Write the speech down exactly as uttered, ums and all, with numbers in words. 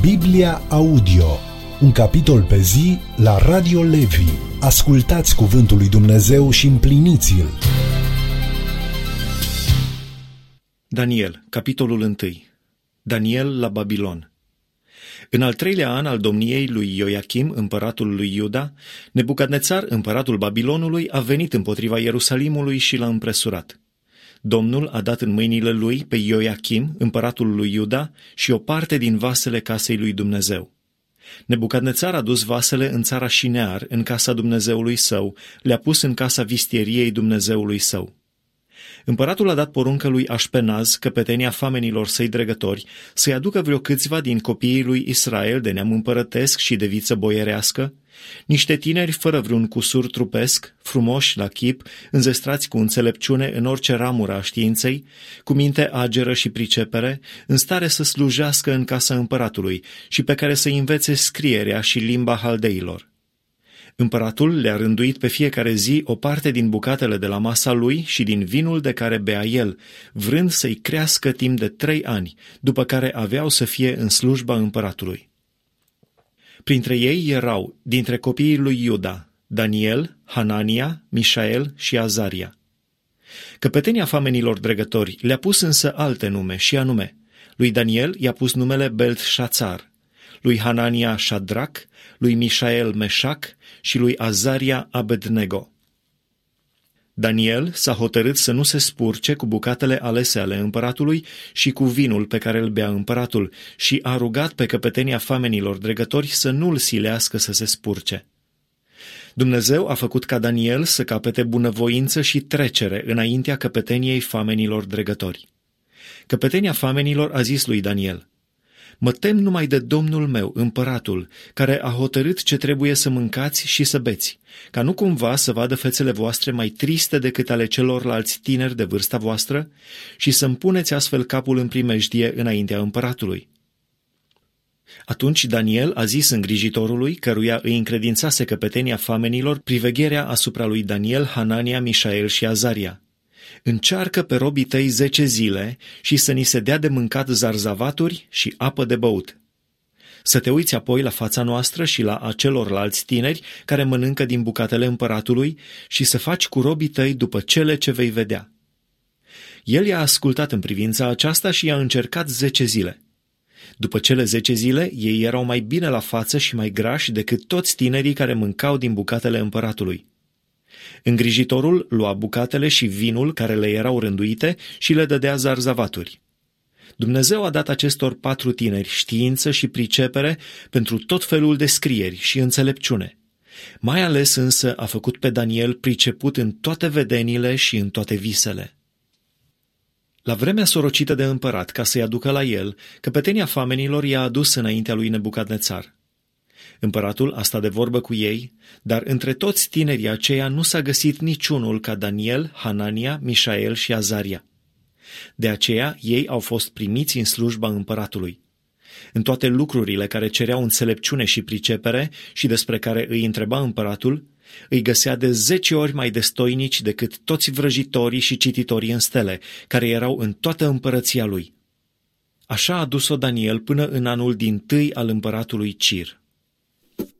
Biblia Audio, un capitol pe zi la Radio Levi. Ascultați cuvântul lui Dumnezeu și împliniți-l. Daniel, capitolul unu. Daniel la Babilon. În al treilea an al domniei lui Ioachim, împăratul lui Iuda, Nebucadnețar, împăratul Babilonului, a venit împotriva Ierusalimului și l-a împresurat. Domnul a dat în mâinile lui pe Ioachim, împăratul lui Iuda, și o parte din vasele casei lui Dumnezeu. Nebucadnețar a dus vasele în țara Șinear, în casa Dumnezeului său, le-a pus în casa vistieriei Dumnezeului său. Împăratul a dat poruncă lui Așpenaz, căpetenia famenilor săi dregători, să-i aducă vreo câțiva din copiii lui Israel de neam împărătesc și de viță boierească, niște tineri fără vreun cusur trupesc, frumoși la chip, înzestrați cu înțelepciune în orice ramură a științei, cu minte ageră și pricepere, în stare să slujească în casa împăratului și pe care să învețe scrierea și limba haldeilor. Împăratul le-a rânduit pe fiecare zi o parte din bucatele de la masa lui și din vinul de care bea el, vrând să-i crească timp de trei ani, după care aveau să fie în slujba împăratului. Printre ei erau, dintre copiii lui Iuda, Daniel, Hanania, Mișael și Azaria. Căpetenia famenilor dregători le-a pus însă alte nume, și anume, lui Daniel i-a pus numele Beltșațar, lui Hanania Șadrac, lui Mișael Meșac și lui Azaria Abednego. Daniel s-a hotărât să nu se spurce cu bucatele alese ale împăratului și cu vinul pe care îl bea împăratul și a rugat pe căpetenia famenilor dregători să nu-l silească să se spurce. Dumnezeu a făcut ca Daniel să capete bunăvoință și trecere înaintea căpeteniei famenilor dregători. Căpetenia famenilor a zis lui Daniel: „Mă tem numai de Domnul meu, împăratul, care a hotărât ce trebuie să mâncați și să beți, ca nu cumva să vadă fețele voastre mai triste decât ale celorlalți tineri de vârsta voastră și să-mi puneți astfel capul în primejdie înaintea împăratului.” Atunci Daniel a zis îngrijitorului, căruia îi încredințase căpetenia famenilor, privegherea asupra lui Daniel, Hanania, Mișael și Azaria: „Încearcă pe robii tăi zece zile și să ni se dea de mâncat zarzavaturi și apă de băut. Să te uiți apoi la fața noastră și la acelorlalți tineri care mănâncă din bucatele împăratului și să faci cu robii tăi după cele ce vei vedea.” El i-a ascultat în privința aceasta și i-a încercat zece zile. După cele zece zile, ei erau mai bine la față și mai grași decât toți tinerii care mâncau din bucatele împăratului. Îngrijitorul lua bucatele și vinul care le erau rânduite și le dădea zarzavaturi. Dumnezeu a dat acestor patru tineri știință și pricepere pentru tot felul de scrieri și înțelepciune. Mai ales însă a făcut pe Daniel priceput în toate vedenile și în toate visele. La vremea sorocită de împărat, ca să-i aducă la el, căpetenia famenilor i-a adus înaintea lui Nebucadnețar. Împăratul a stat de vorbă cu ei, dar între toți tinerii aceia nu s-a găsit niciunul ca Daniel, Hanania, Mișael și Azaria. De aceea ei au fost primiți în slujba împăratului. În toate lucrurile care cereau înțelepciune și pricepere și despre care îi întreba împăratul, îi găsea de zece ori mai destoinici decât toți vrăjitorii și cititorii în stele, care erau în toată împărăția lui. Așa a dus-o Daniel până în anul dintâi al împăratului Cir.